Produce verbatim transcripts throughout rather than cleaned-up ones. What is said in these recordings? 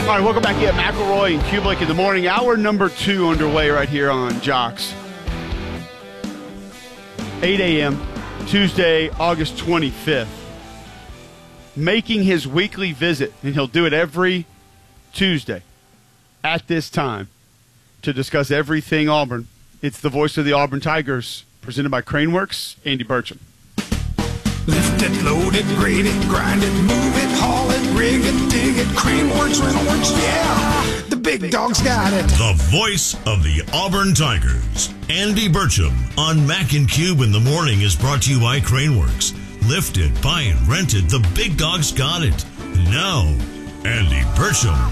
All right, welcome back here. McElroy and Kublik in the morning. Hour number two underway right here on Jocks. eight a.m., Tuesday, August twenty-fifth. Making his weekly visit, and he'll do it every Tuesday at this time to discuss everything Auburn. It's the voice of the Auburn Tigers, presented by Craneworks, Andy Burcham. Lift it, load it, grade it, grind it, move it, haul it, rig it, dig it, Craneworks, Rentalworks, yeah, the big dog's got it. The voice of the Auburn Tigers, Andy Burcham, on Mac and Cube in the morning is brought to you by Craneworks. Lifted, buy and rented, the big dog's got it. Now, Andy Burcham.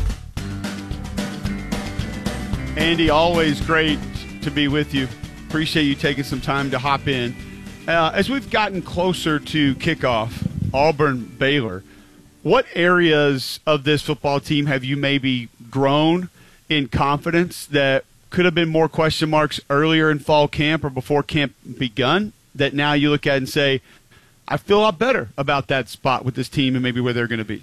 Andy, always great to be with you. Appreciate you taking some time to hop in. Uh, as we've gotten closer to kickoff, Auburn-Baylor, what areas of this football team have you maybe grown in confidence that could have been more question marks earlier in fall camp or before camp begun that now you look at and say, I feel a lot better about that spot with this team and maybe where they're going to be?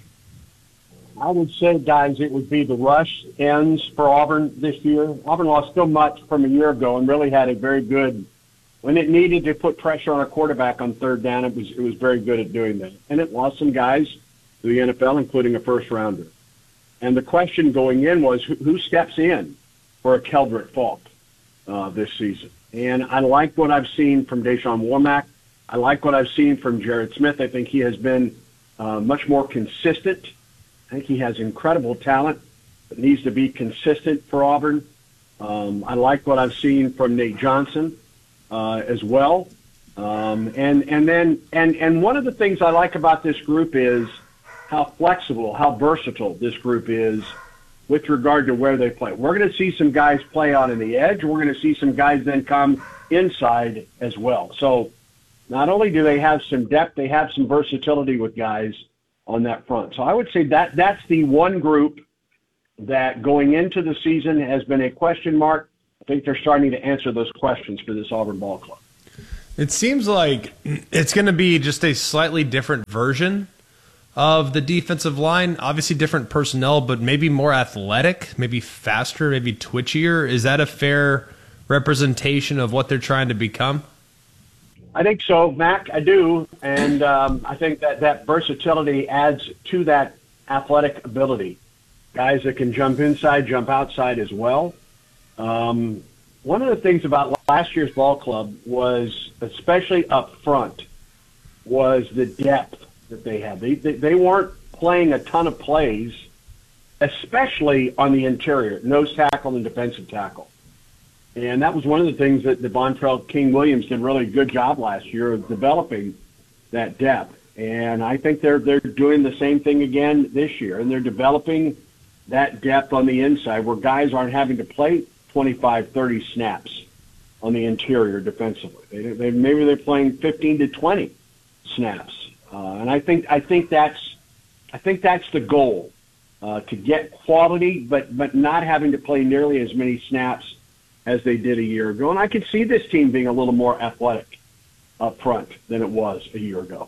I would say, guys, it would be the rush ends for Auburn this year. Auburn lost so much from a year ago and really had a very good – when it needed to put pressure on a quarterback on third down, it was it was very good at doing that. And it lost some guys to the N F L, including a first-rounder. And the question going in was, who, who steps in for a Keldrick Faulk uh, this season? And I like what I've seen from Deshaun Womack. I like what I've seen from Jared Smith. I think he has been uh, much more consistent. I think he has incredible talent, but needs to be consistent for Auburn. Um, I like what I've seen from Nate Johnson. Uh, as well, um, and and then and and one of the things I like about this group is how flexible, how versatile this group is with regard to where they play. We're going to see some guys play out on the edge. We're going to see some guys then come inside as well. So not only do they have some depth, they have some versatility with guys on that front. So I would say that that's the one group that going into the season has been a question mark. I think they're starting to answer those questions for this Auburn ball club. It seems like it's going to be just a slightly different version of the defensive line. Obviously different personnel, but maybe more athletic, maybe faster, maybe twitchier. Is that a fair representation of what they're trying to become? I think so, Mac. I do. And um, I think that that versatility adds to that athletic ability. Guys that can jump inside, jump outside as well. Um, one of the things about last year's ball club was, especially up front, was the depth that they had. They, they, they weren't playing a ton of plays, especially on the interior, nose tackle and defensive tackle. And that was one of the things that Devontrell King-Williams did a really good job last year of developing that depth. And I think they're they're doing the same thing again this year, and they're developing that depth on the inside where guys aren't having to play twenty-five, thirty snaps on the interior defensively. They, they, maybe they're playing fifteen to twenty snaps, uh, and I think I think that's I think that's the goal, uh, to get quality, but but not having to play nearly as many snaps as they did a year ago. And I could see this team being a little more athletic up front than it was a year ago.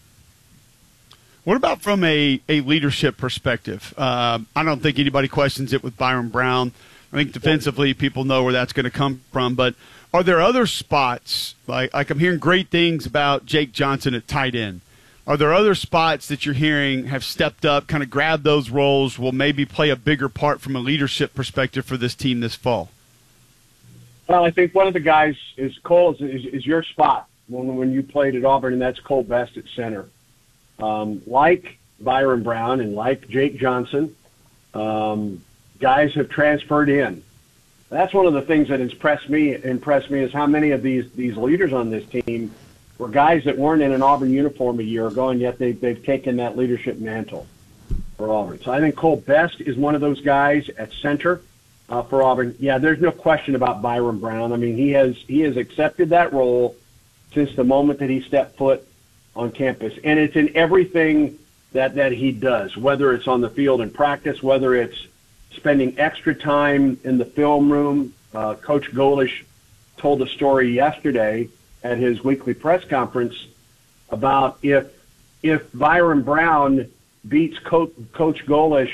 What about from a, a leadership perspective? Uh, I don't think anybody questions it with Byron Brown. I think defensively people know where that's going to come from. But are there other spots, like, like I'm hearing great things about Jake Johnson at tight end. Are there other spots that you're hearing have stepped up, kind of grabbed those roles, will maybe play a bigger part from a leadership perspective for this team this fall? Well, I think one of the guys is Cole, is, is your spot when, when you played at Auburn, and that's Cole Best at center. Um, like Byron Brown and like Jake Johnson, um, guys have transferred in. That's one of the things that impressed me. Impressed me is how many of these these leaders on this team were guys that weren't in an Auburn uniform a year ago, and yet they they've taken that leadership mantle for Auburn. So I think Cole Best is one of those guys at center uh, for Auburn. Yeah, there's no question about Byron Brown. I mean, he has he has accepted that role since the moment that he stepped foot on campus, and it's in everything that that he does, whether it's on the field in practice, whether it's spending extra time in the film room. Uh, Coach Golish told a story yesterday at his weekly press conference about if if Byron Brown beats Co- Coach Golish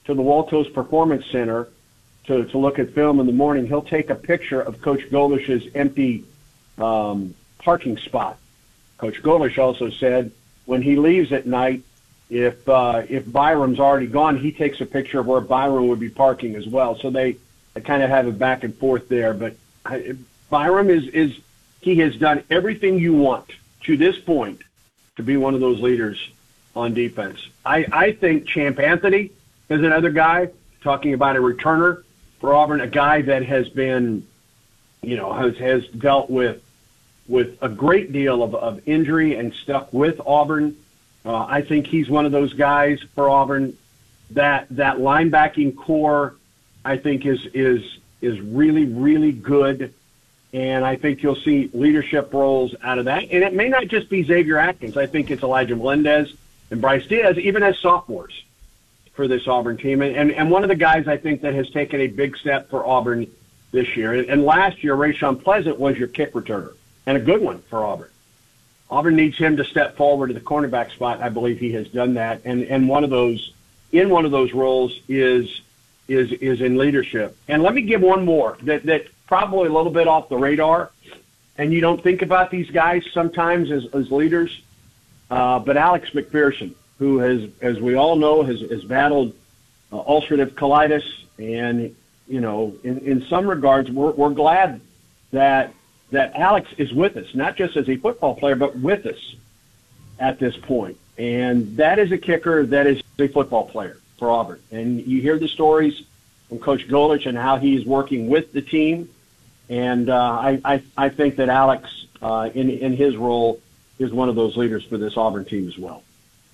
to the Waltos Performance Center to, to look at film in the morning, he'll take a picture of Coach Golish's empty um, parking spot. Coach Golish also said when he leaves at night, if uh, if Byram's already gone, he takes a picture of where Byram would be parking as well. So they, they kind of have a back and forth there. But I, Byram is, is he has done everything you want to this point to be one of those leaders on defense. I, I think Champ Anthony is another guy, talking about a returner for Auburn, a guy that has been, you know, has, has dealt with with a great deal of, of injury and stuck with Auburn. Uh, I think he's one of those guys for Auburn. That that linebacking core, I think, is is is really, really good. And I think you'll see leadership roles out of that. And it may not just be Xavier Atkins. I think it's Elijah Melendez and Bryce Diaz, even as sophomores for this Auburn team. And, and, and one of the guys I think that has taken a big step for Auburn this year. And last year, Rayshon Pleasant was your kick returner, and a good one for Auburn. Auburn needs him to step forward to the cornerback spot. I believe he has done that. And, and one of those, in one of those roles is, is, is in leadership. And let me give one more that, that probably a little bit off the radar, and you don't think about these guys sometimes as, as leaders, uh, but Alex McPherson, who has, as we all know, has, has battled uh, ulcerative colitis. And, you know, in, in some regards, we're, we're glad that that Alex is with us, not just as a football player, but with us at this point. And that is a kicker that is a football player for Auburn. And you hear the stories from Coach Golich and how he is working with the team. And uh, I, I, I think that Alex, uh, in, in his role, is one of those leaders for this Auburn team as well.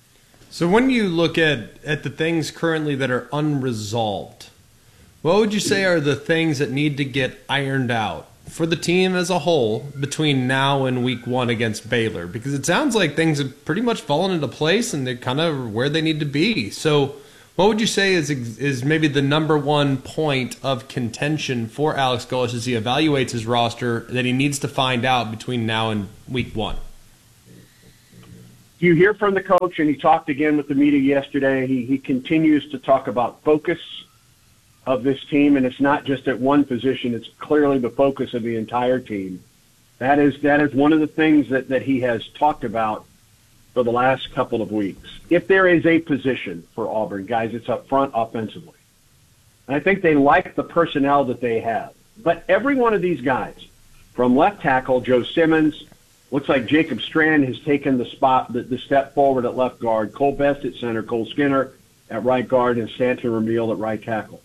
So when you look at, at the things currently that are unresolved, what would you say are the things that need to get ironed out for the team as a whole between now and week one against Baylor? Because it sounds like things have pretty much fallen into place and they're kind of where they need to be. So what would you say is is maybe the number one point of contention for Alex Golich as he evaluates his roster that he needs to find out between now and week one? You hear from the coach, and he talked again with the media yesterday. He, he continues to talk about focus of this team, and it's not just at one position. It's clearly the focus of the entire team. That is that is one of the things that, that he has talked about for the last couple of weeks. If there is a position for Auburn, guys, it's up front offensively. And I think they like the personnel that they have. But every one of these guys, from left tackle, Joe Simmons, looks like Jacob Strand has taken the spot, the, the step forward at left guard, Cole Best at center, Cole Skinner at right guard, and Stanton Ramil at right tackle.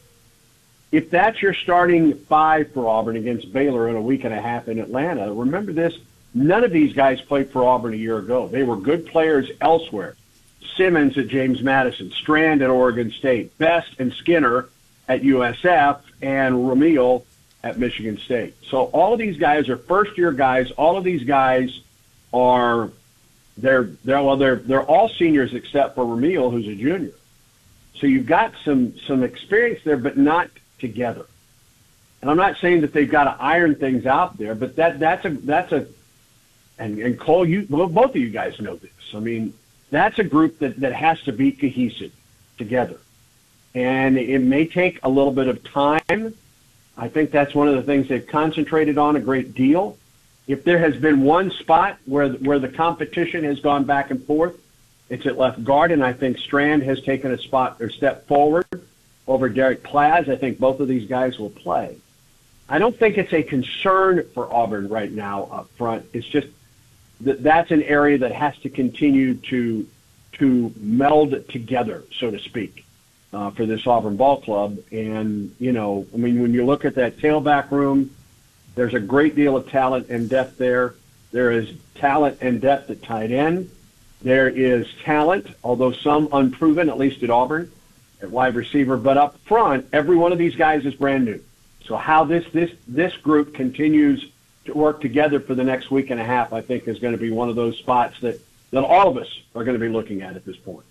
If that's your starting five for Auburn against Baylor in a week and a half in Atlanta, remember this, none of these guys played for Auburn a year ago. They were good players elsewhere. Simmons at James Madison, Strand at Oregon State, Best and Skinner at U S F, and Ramil at Michigan State. So all of these guys are first-year guys. All of these guys are they're they're well they're they're all seniors except for Ramil, who's a junior. So you've got some some experience there, but not together. And I'm not saying that they've got to iron things out there, but that that's a that's a and, and Cole, you well, both of you guys know this. I mean, that's a group that, that has to be cohesive together. And it may take a little bit of time. I think that's one of the things they've concentrated on a great deal. If there has been one spot where where the competition has gone back and forth, it's at left guard, and I think Strand has taken a spot or step forward over Derek Plaz. I think both of these guys will play. I don't think it's a concern for Auburn right now up front. It's just that that's an area that has to continue to to meld together, so to speak, uh, for this Auburn ball club. And, you know, I mean, when you look at that tailback room, there's a great deal of talent and depth there. There is talent and depth at tight end. There is talent, although some unproven, at least at Auburn, at wide receiver. But up front, every one of these guys is brand new. So how this this this group continues to work together for the next week and a half, I think, is going to be one of those spots that, that all of us are going to be looking at at this point.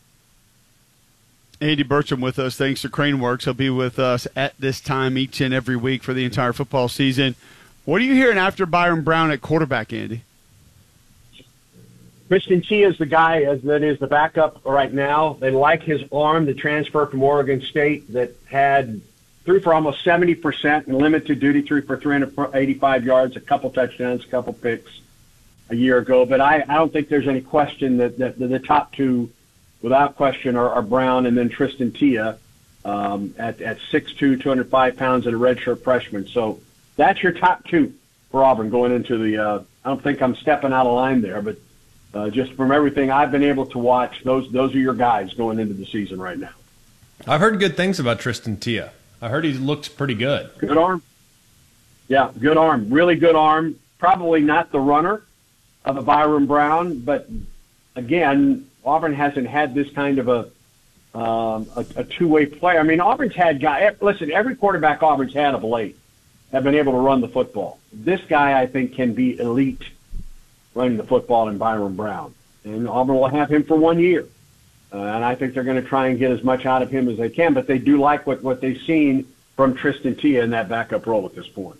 Andy Burcham with us. Thanks to Craneworks. He'll be with us at this time each and every week for the entire football season. What are you hearing after Byron Brown at quarterback, Andy? Tristan Tia is the guy as, that is the backup right now. They like his arm, the transfer from Oregon State that had threw for almost seventy percent and limited duty, threw for three hundred eighty-five yards, a couple touchdowns, a couple picks a year ago. But I, I don't think there's any question that, that, that the top two, without question, are, are Brown and then Tristan Tia um, at, at six two, two hundred five pounds and a redshirt freshman. So that's your top two for Auburn going into the uh, – I don't think I'm stepping out of line there, but uh, just from everything I've been able to watch, those those are your guys going into the season right now. I've heard good things about Tristan Tia. I heard he looks pretty good. Good arm. Yeah, good arm. Really good arm. Probably not the runner of a Byron Brown, but again, Auburn hasn't had this kind of a um, a, a two-way player. I mean, Auburn's had guys. Listen, every quarterback Auburn's had of late have been able to run the football. This guy, I think, can be elite running the football in Byron Brown, and Auburn will have him for one year. Uh, and I think they're going to try and get as much out of him as they can, but they do like what, what they've seen from Tristan Tia in that backup role at this point.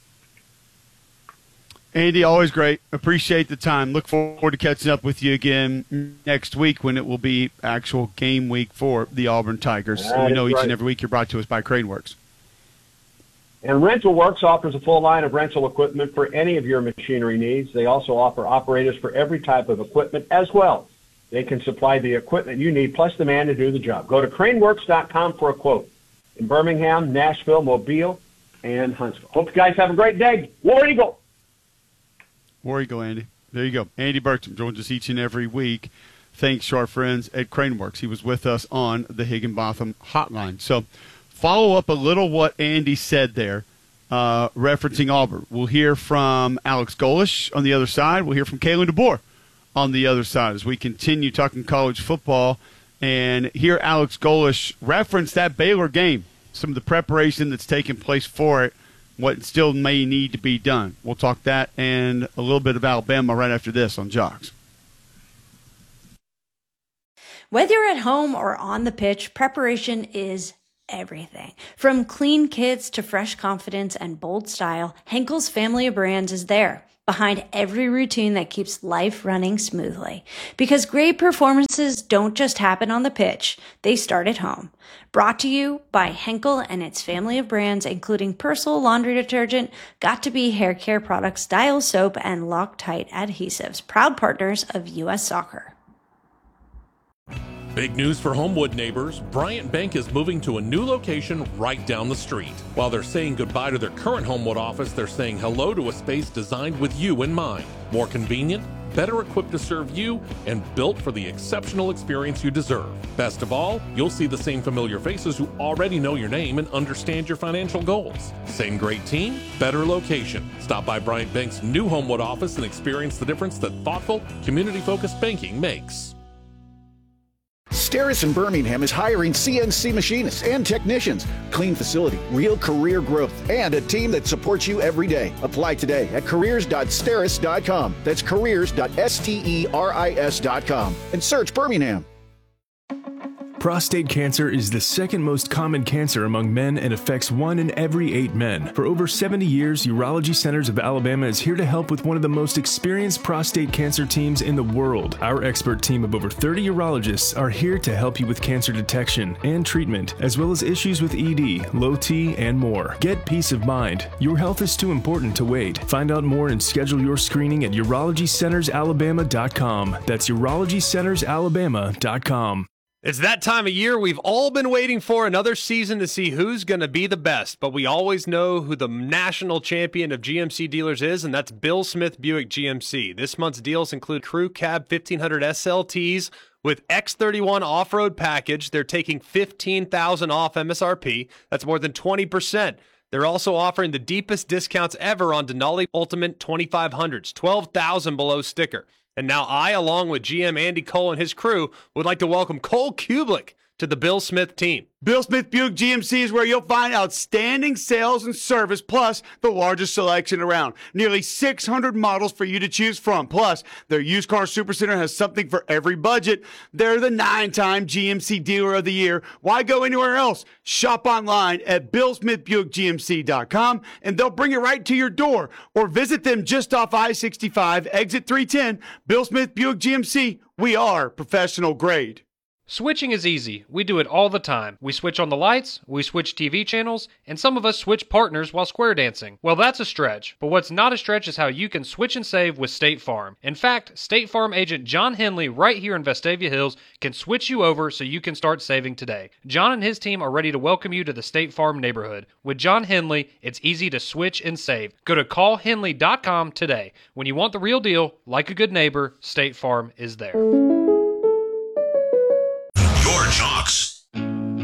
Andy, always great. Appreciate the time. Look forward to catching up with you again next week when it will be actual game week for the Auburn Tigers. That we know each right. and every week you're brought to us by Craneworks. And Rental Works offers a full line of rental equipment for any of your machinery needs. They also offer operators for every type of equipment as well. They can supply the equipment you need, plus the man to do the job. Go to craneworks dot com for a quote in Birmingham, Nashville, Mobile, and Huntsville. Hope you guys have a great day. War Eagle! War Eagle, Andy. There you go. Andy Burcham joins us each and every week. Thanks to our friends at Craneworks. He was with us on the Higginbotham Hotline. So follow up a little what Andy said there, uh, referencing Auburn. We'll hear from Alex Golish on the other side. We'll hear from Kalen DeBoer on the other side as we continue talking college football and hear Alex Golish reference that Baylor game, some of the preparation that's taking place for it, what still may need to be done. We'll talk that and a little bit of Alabama right after this on Jocks. Whether you're at home or on the pitch, preparation is everything. From clean kits to fresh confidence and bold style, Henkel's family of brands is there, behind every routine that keeps life running smoothly. Because great performances don't just happen on the pitch, they start at home. Brought to you by Henkel and its family of brands, including Persil laundry detergent, Got2b hair care products, Dial soap, and Loctite adhesives. Proud partners of U S Soccer. Big news for Homewood neighbors. Bryant Bank is moving to a new location right down the street. While they're saying goodbye to their current Homewood office, they're saying hello to a space designed with you in mind. More convenient, better equipped to serve you, and built for the exceptional experience you deserve. Best of all, you'll see the same familiar faces who already know your name and understand your financial goals. Same great team, better location. Stop by Bryant Bank's new Homewood office and experience the difference that thoughtful, community-focused banking makes. Steris in Birmingham is hiring C N C machinists and technicians. Clean facility, real career growth, and a team that supports you every day. Apply today at careers dot steris dot com. That's careers dot steris dot com. And search Birmingham. Prostate cancer is the second most common cancer among men and affects one in every eight men. For over seventy years, Urology Centers of Alabama is here to help with one of the most experienced prostate cancer teams in the world. Our expert team of over thirty urologists are here to help you with cancer detection and treatment, as well as issues with E D, low T, and more. Get peace of mind. Your health is too important to wait. Find out more and schedule your screening at urology centers alabama dot com. That's urology centers alabama dot com. It's that time of year we've all been waiting for, another season to see who's going to be the best. But we always know who the national champion of G M C dealers is, and that's Bill Smith Buick G M C. This month's deals include Crew Cab fifteen hundred S L Ts with X thirty-one off-road package. They're taking fifteen thousand dollars off M S R P. That's more than twenty percent. They're also offering the deepest discounts ever on Denali Ultimate twenty-five hundreds, twelve thousand dollars below sticker. And now I, along with G M Andy Cole and his crew, would like to welcome Cole Kublik to the Bill Smith team. Bill Smith Buick G M C is where you'll find outstanding sales and service, plus the largest selection around. Nearly six hundred models for you to choose from. Plus, their used car supercenter has something for every budget. They're the nine-time G M C Dealer of the Year. Why go anywhere else? Shop online at bill smith buick g m c dot com, and they'll bring it right to your door. Or visit them just off I sixty-five, exit three ten. Bill Smith Buick G M C. We are professional grade. Switching is easy. We do it all the time. We switch on the lights, we switch T V channels, and some of us switch partners while square dancing. Well, that's a stretch. But what's not a stretch is how you can switch and save with State Farm. In fact, State Farm agent John Henley right here in Vestavia Hills can switch you over so you can start saving today. John and his team are ready to welcome you to the State Farm neighborhood. With John Henley, it's easy to switch and save. Go to call henley dot com today. When you want the real deal, like a good neighbor, State Farm is there. Jocks. All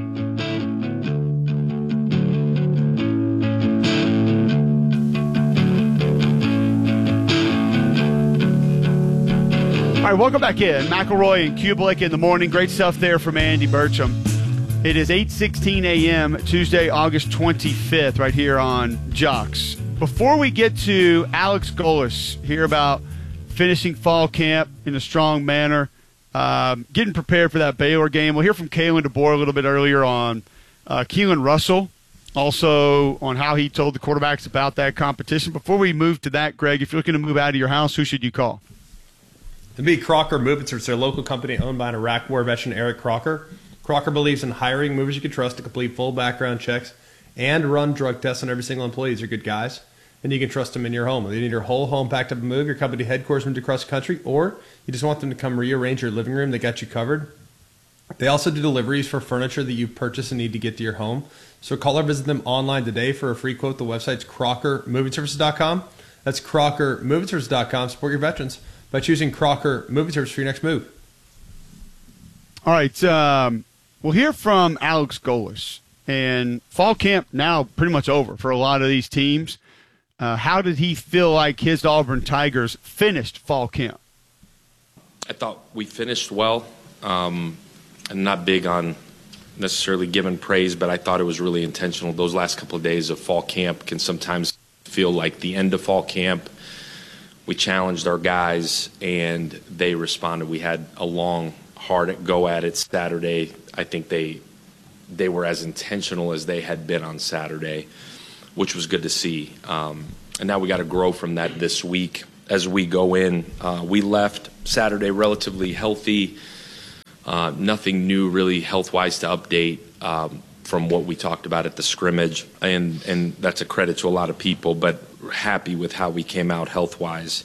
right, welcome back in. McElroy and Kublik in the morning. Great stuff there from Andy Burcham. It is eight sixteen a.m. Tuesday, August twenty-fifth, right here on Jocks. Before we get to Alex Golesh, hear about finishing fall camp in a strong manner, Um, getting prepared for that Baylor game. We'll hear from Kalen DeBoer a little bit earlier on uh, Keelan Russell, also on how he told the quarterbacks about that competition. Before we move to that, Greg, if you're looking to move out of your house, who should you call? It'd be Crocker Moving Service, their local company owned by an Iraq War veteran, Eric Crocker. Crocker believes in hiring movers you can trust to complete full background checks and run drug tests on every single employee. These are good guys, and you can trust them in your home. Whether you need your whole home packed up and moved, your company headquarters moved across the country, or you just want them to come rearrange your living room, they got you covered. They also do deliveries for furniture that you purchase and need to get to your home. So call or visit them online today for a free quote. The website's crocker moving services dot com. That's crocker moving services dot com. Support your veterans by choosing Crocker Moving Service for your next move. All right, um, we'll hear from Alex Golesh. And fall camp now pretty much over for a lot of these teams. Uh, how did he feel like his Auburn Tigers finished fall camp? I thought we finished well. Um, I'm not big on necessarily giving praise, but I thought it was really intentional. Those last couple of days of fall camp can sometimes feel like the end of fall camp. We challenged our guys, and they responded. We had a long, hard go at it Saturday. I think they they were as intentional as they had been on Saturday, which was good to see. Um, and now we got to grow from that this week as we go in. Uh, we left Saturday relatively healthy. Uh, nothing new really health-wise to update um, from what we talked about at the scrimmage. And, and that's a credit to a lot of people, but happy with how we came out health-wise.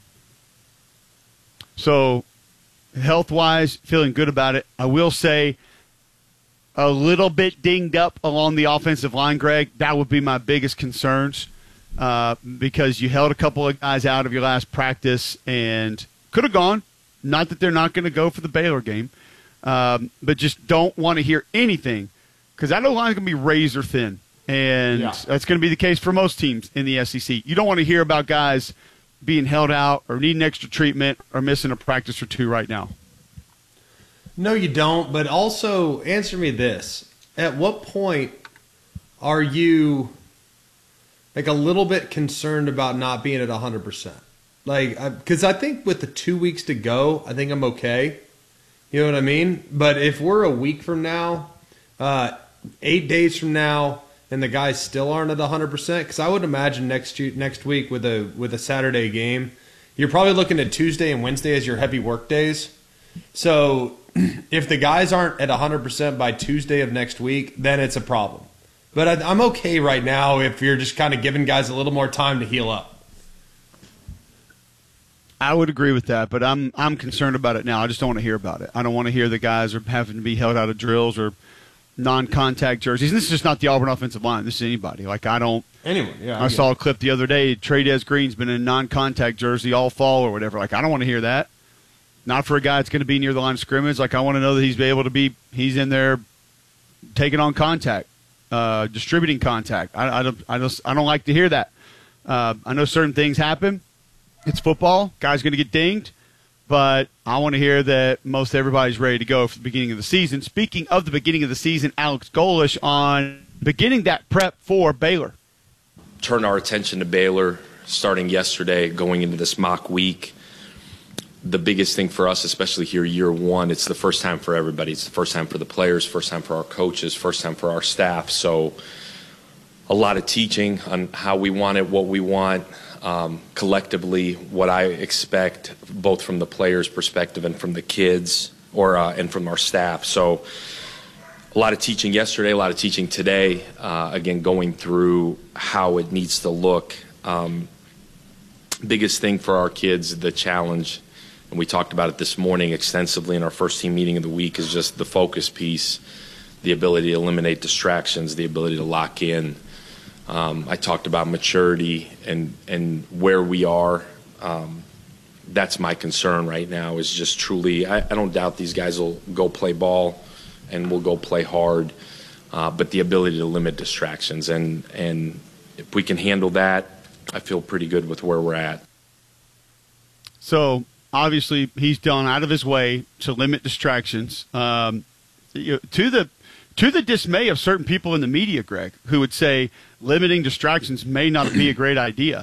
So health-wise, feeling good about it. I will say a little bit dinged up along the offensive line, Greg. That would be my biggest concerns uh, because you held a couple of guys out of your last practice and could have gone. Not that they're not going to go for the Baylor game, um, but just don't want to hear anything because that O-line is going to be razor thin, and yeah. that's going to be the case for most teams in the S E C. You don't want to hear about guys being held out or needing extra treatment or missing a practice or two right now. No, you don't, but also answer me this. At what point are you like a little bit concerned about not being at one hundred percent? Like, because I, I think with the two weeks to go, I think I'm okay. You know what I mean? But if we're a week from now, uh, eight days from now, and the guys still aren't at one hundred percent, because I would imagine next next week with a with a Saturday game, you're probably looking at Tuesday and Wednesday as your heavy work days. So if the guys aren't at one hundred percent by Tuesday of next week, then it's a problem. But I, I'm okay right now if you're just kind of giving guys a little more time to heal up. I would agree with that, but I'm I'm concerned about it now. I just don't want to hear about it. I don't want to hear the guys are having to be held out of drills or non-contact jerseys. And this is just not the Auburn offensive line. This is anybody. Like, I don't – Anyone, yeah. I, I saw a clip the other day. Trey'Dez Green's been in a non-contact jersey all fall or whatever. Like, I don't want to hear that. Not for a guy that's going to be near the line of scrimmage. Like, I want to know that he's able to be – he's in there taking on contact, uh, distributing contact. I, I, don't, I, just, I don't like to hear that. Uh, I know certain things happen. It's football. Guy's going to get dinged. but I want to hear that most everybody's ready to go for the beginning of the season. Speaking of the beginning of the season, Alex Golesh on beginning that prep for Baylor. Turn our attention to Baylor starting yesterday, going into this mock week. The biggest thing for us, especially here year one, it's the first time for everybody. It's the first time for the players, first time for our coaches, first time for our staff. So a lot of teaching on how we want it, what we want, um, collectively, what I expect, both from the players' perspective and from the kids, or uh, and from our staff. So a lot of teaching yesterday, a lot of teaching today. Uh, again, going through how it needs to look. Um, biggest thing for our kids, the challenge, and we talked about it this morning extensively in our first team meeting of the week, is just the focus piece, the ability to eliminate distractions, the ability to lock in. Um, I talked about maturity and, and where we are. Um, that's my concern right now, is just truly, I, I don't doubt these guys will go play ball and will go play hard, uh, but the ability to limit distractions. And, and if we can handle that, I feel pretty good with where we're at. So obviously he's done out of his way to limit distractions, um, you know, to the to the dismay of certain people in the media, Greg, who would say limiting distractions may not be a great idea.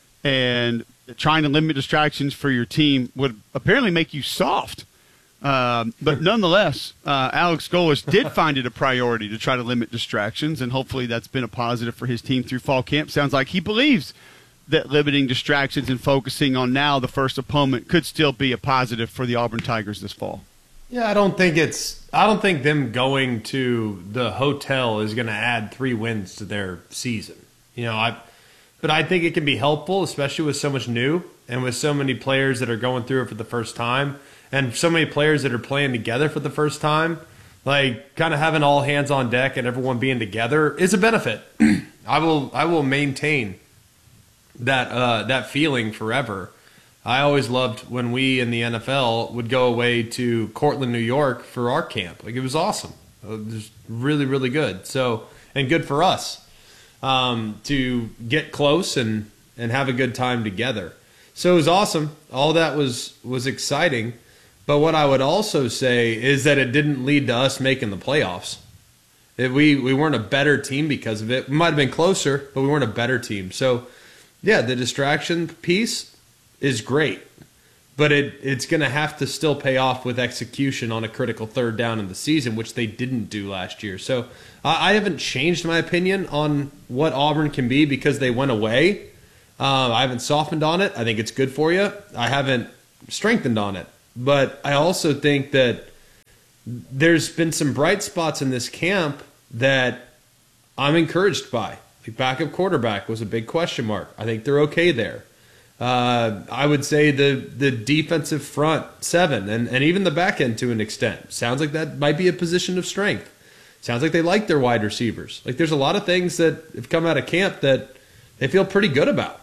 And trying to limit distractions for your team would apparently make you soft. Um, but nonetheless, uh, Alex Golesh did find it a priority to try to limit distractions, and hopefully that's been a positive for his team through fall camp. Sounds like he believes that limiting distractions and focusing on now the first opponent could still be a positive for the Auburn Tigers this fall. Yeah, I don't think it's I don't think them going to the hotel is going to add three wins to their season. You know, I but I think it can be helpful, especially with so much new and with so many players that are going through it for the first time and so many players that are playing together for the first time. Like, kind of having all hands on deck and everyone being together is a benefit. I will I will maintain that uh, that feeling forever. I always loved when we in the N F L would go away to Cortland, New York for our camp. Like, it was awesome. It was really, really good. So, and good for us um, to get close and, and have a good time together. So it was awesome. All that was, was exciting. But what I would also say is that it didn't lead to us making the playoffs. It, we, we weren't a better team because of it. We might have been closer, but we weren't a better team. So, yeah, the distraction piece is great, but it, it's going to have to still pay off with execution on a critical third down in the season, which they didn't do last year. So I, I haven't changed my opinion on what Auburn can be because they went away. Uh, I haven't softened on it. I think it's good for you. I haven't strengthened on it. But I also think that there's been some bright spots in this camp that I'm encouraged by. Like, backup quarterback was a big question mark. I think they're okay there. Uh, I would say the the defensive front seven and, and even the back end to an extent. Sounds like that might be a position of strength. Sounds like they like their wide receivers. Like, there's a lot of things that have come out of camp that they feel pretty good about.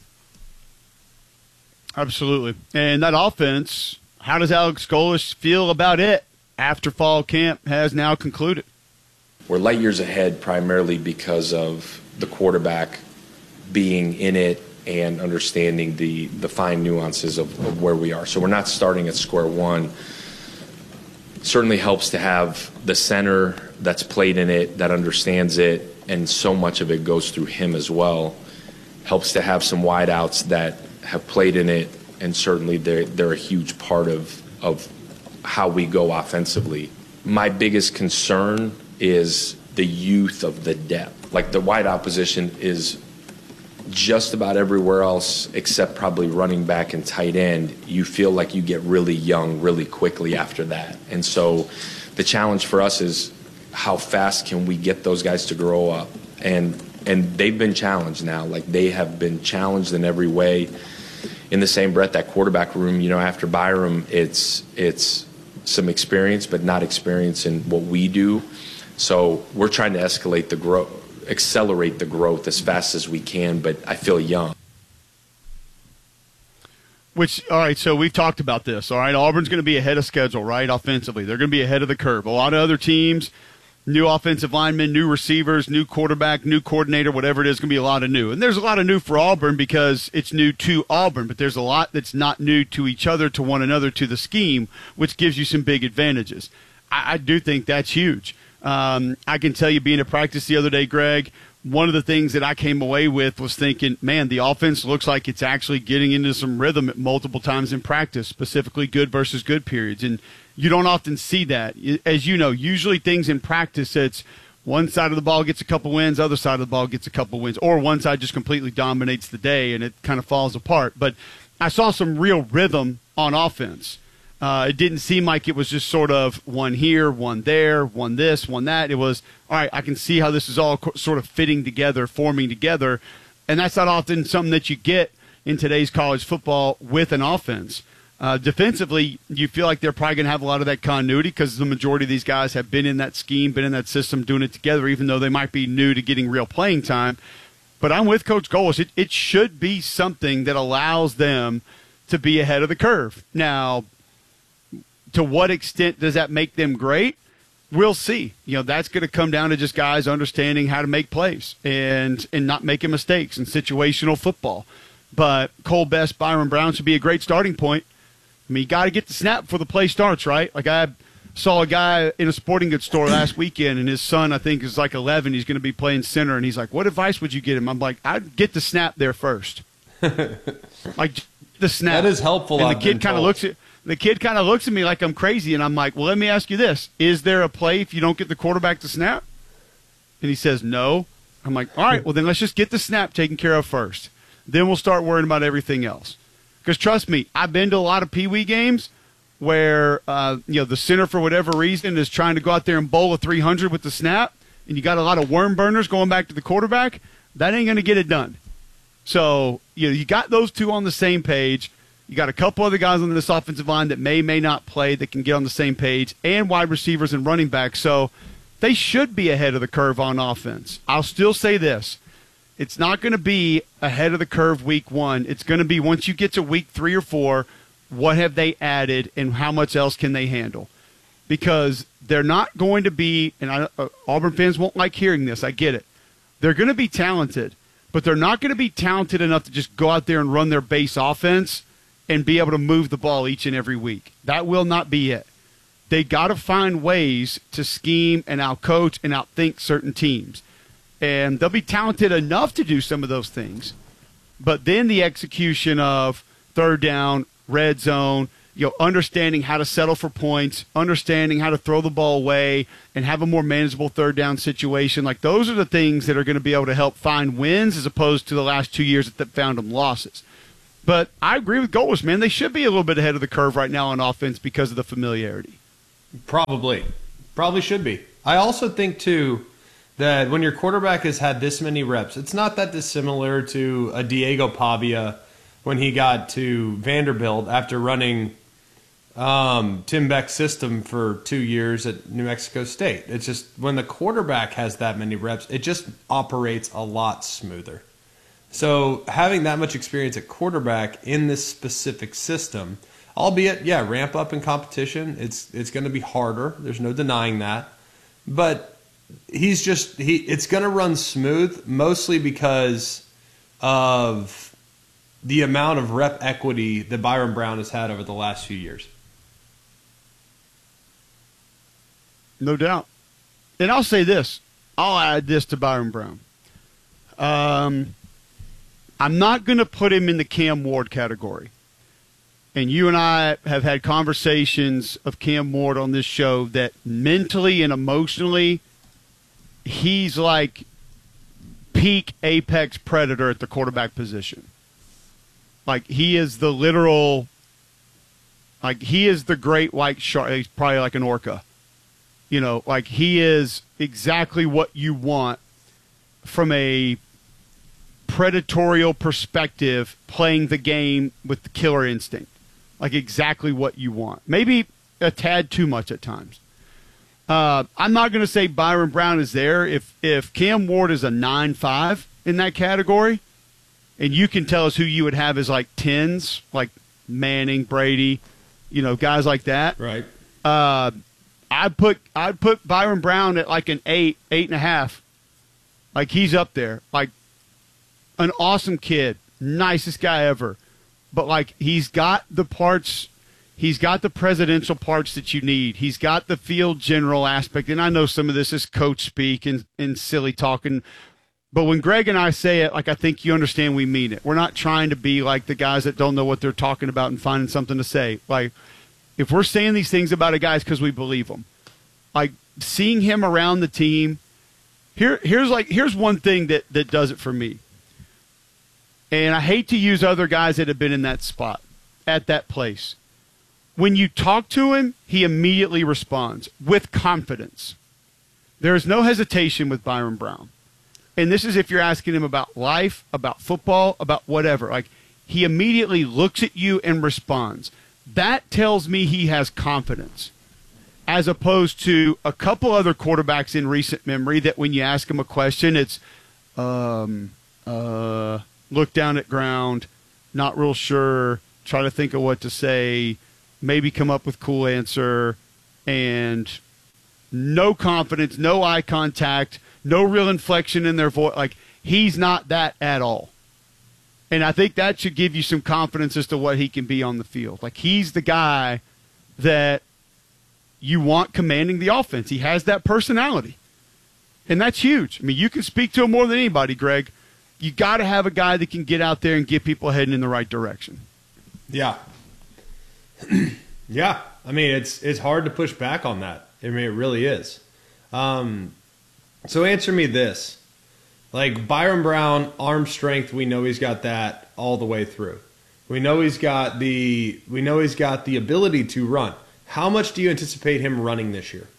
Absolutely. And that offense, how does Alex Golesh feel about it after fall camp has now concluded? We're light years ahead primarily because of the quarterback being in it and understanding the, the fine nuances of, of where we are. So we're not starting at square one. It certainly helps to have the center that's played in it, that understands it, and so much of it goes through him as well. Helps to have some wideouts that have played in it, and certainly they're, they're a huge part of, of how we go offensively. My biggest concern is the youth of the depth. Like, the wideout position is just about everywhere else except probably running back and tight end. You feel like you get really young really quickly after that. And so the challenge for us is how fast can we get those guys to grow up? And and they've been challenged now. Like, they have been challenged in every way. In the same breath, that quarterback room, you know, after Byram, it's it's some experience, but not experience in what we do. So we're trying to escalate the growth, accelerate the growth as fast as we can, but I feel young. Which, all right, so we've talked about this, all right? Auburn's going to be ahead of schedule, right, offensively. They're going to be ahead of the curve. A lot of other teams New offensive linemen, new receivers, new quarterback, new coordinator, whatever it is, going to be a lot of new. And there's a lot of new for Auburn because it's new to Auburn, but there's a lot that's not new to each other, to one another, to the scheme, which gives you some big advantages. I, I do think that's huge. Um, I can tell you, being at practice the other day, Greg, one of the things that I came away with was thinking, man, the offense looks like it's actually getting into some rhythm at multiple times in practice, specifically good versus good periods. And you don't often see that. As you know, usually things in practice, it's one side of the ball gets a couple wins, other side of the ball gets a couple wins, or one side just completely dominates the day and it kind of falls apart. But I saw some real rhythm on offense. Uh, it didn't seem like it was just sort of one here, one there, one this, one that. It was, all right, I can see how this is all co- sort of fitting together, forming together. And that's not often something that you get in today's college football with an offense. Uh, defensively, you feel like they're probably going to have a lot of that continuity because the majority of these guys have been in that scheme, been in that system, doing it together, even though they might be new to getting real playing time. But I'm with Coach Goles. It, it should be something that allows them to be ahead of the curve. Now, to what extent does that make them great? We'll see. You know, that's going to come down to just guys understanding how to make plays and and not making mistakes in situational football. But Cole Best, Byron Brown should be a great starting point. I mean, you got to get the snap before the play starts, right? Like I saw a guy in a sporting goods store last weekend, and his son, I think, is like eleven. He's going to be playing center, and he's like, what advice would you get him? I'm like, I'd get the snap there first. Like the snap. That is helpful. And the kid kind of looks at the kid kind of looks at me like I'm crazy, and I'm like, well, let me ask you this: is there a play if you don't get the quarterback to snap? And he says no. I'm like, all right, well then let's just get the snap taken care of first. Then we'll start worrying about everything else. Because trust me, I've been to a lot of Pee Wee games where uh, you know the center, for whatever reason, is trying to go out there and bowl a three hundred with the snap, and you got a lot of worm burners going back to the quarterback. That ain't going to get it done. So you know you got those two on the same page. You got a couple other guys on this offensive line that may, may not play that can get on the same page, and wide receivers and running backs. So they should be ahead of the curve on offense. I'll still say this. It's not going to be ahead of the curve week one. It's going to be once you get to week three or four, what have they added and how much else can they handle? Because they're not going to be, and I, uh, Auburn fans won't like hearing this, I get it. They're going to be talented, but they're not going to be talented enough to just go out there and run their base offense and be able to move the ball each and every week. That will not be it. They got to find ways to scheme and out-coach and outthink certain teams. And they'll be talented enough to do some of those things. But then the execution of third down, red zone, you know, understanding how to settle for points, understanding how to throw the ball away and have a more manageable third down situation. Like those are the things that are going to be able to help find wins as opposed to the last two years that found them losses. But I agree with Goles, man. They should be a little bit ahead of the curve right now on offense because of the familiarity. Probably. Probably should be. I also think, too, that when your quarterback has had this many reps, it's not that dissimilar to a Diego Pavia when he got to Vanderbilt after running um, Tim Beck's system for two years at New Mexico State. It's just when the quarterback has that many reps, it just operates a lot smoother. So having that much experience at quarterback in this specific system, albeit, yeah, ramp up in competition, it's it's going to be harder. There's no denying that. But he's just he it's going to run smooth mostly because of the amount of rep equity that Byron Brown has had over the last few years. No doubt. And I'll say this. I'll add this to Byron Brown. Um, I'm not going to put him in the Cam Ward category. And you and I have had conversations of Cam Ward on this show that mentally and emotionally, he's like peak apex predator at the quarterback position. Like he is the literal, like he is the great white shark. He's probably like an orca. You know, like he is exactly what you want from a predatorial perspective, playing the game with the killer instinct. Like exactly what you want. Maybe a tad too much at times. Uh, I'm not going to say Byron Brown is there. If if Cam Ward is a nine five in that category, and you can tell us who you would have as like tens, like Manning, Brady, you know, guys like that. Right. Uh, I'd put I'd put Byron Brown at like an eight, eight and a half. Like he's up there. Like an awesome kid, nicest guy ever. But like he's got the parts, he's got the presidential parts that you need. He's got the field general aspect. And I know some of this is coach speak and, and silly talking. But when Greg and I say it, like I think you understand we mean it. We're not trying to be like the guys that don't know what they're talking about and finding something to say. Like if we're saying these things about a guy, it's because we believe them. Like seeing him around the team, here, here's like here's one thing that, that does it for me. And I hate to use other guys that have been in that spot, at that place. When you talk to him, he immediately responds with confidence. There is no hesitation with Byron Brown. And this is if you're asking him about life, about football, about whatever. Like, he immediately looks at you and responds. That tells me he has confidence, as opposed to a couple other quarterbacks in recent memory that when you ask them a question, it's um, uh, look down at ground, not real sure, try to think of what to say, maybe come up with cool answer, and no confidence, no eye contact, no real inflection in their voice. Like, he's not that at all. And I think that should give you some confidence as to what he can be on the field. Like, he's the guy that you want commanding the offense. He has that personality. And that's huge. I mean, you can speak to him more than anybody, Greg. You got to have a guy that can get out there and get people heading in the right direction. Yeah. Yeah. I mean, it's it's hard to push back on that. I mean, it really is. Um, so answer me this. Like, Byron Brown, arm strength, we know he's got that all the way through. We know he's got the we know he's got the ability to run. How much do you anticipate him running this year?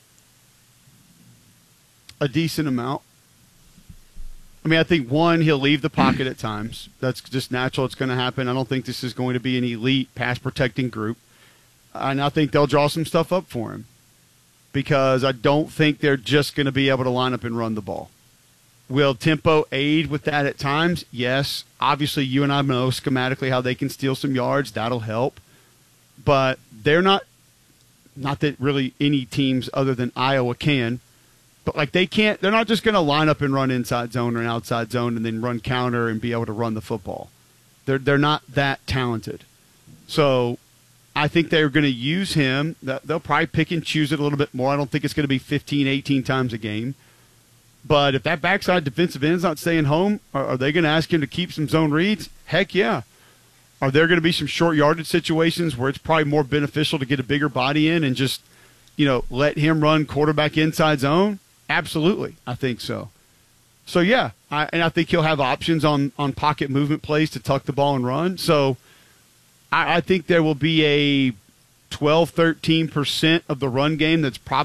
A decent amount. I mean, I think, one, he'll leave the pocket at times. That's just natural. It's going to happen. I don't think this is going to be an elite pass-protecting group. And I think they'll draw some stuff up for him because I don't think they're just going to be able to line up and run the ball. Will tempo aid with that at times? Yes. Obviously, you and I know schematically how they can steal some yards. That'll help. But they're not – not that really any teams other than Iowa can – but, like, they can't – they're not just going to line up and run inside zone or an outside zone and then run counter and be able to run the football. They're they're not that talented. So I think they're going to use him. They'll probably pick and choose it a little bit more. I don't think it's going to be fifteen, eighteen times a game. But if that backside defensive end's not staying home, are, are they going to ask him to keep some zone reads? Heck, yeah. Are there going to be some short yardage situations where it's probably more beneficial to get a bigger body in and just, you know, let him run quarterback inside zone? Absolutely, I think so. So, yeah, I, and I think he'll have options on, on pocket movement plays to tuck the ball and run. So I, I think there will be a twelve, thirteen percent of the run game that's probably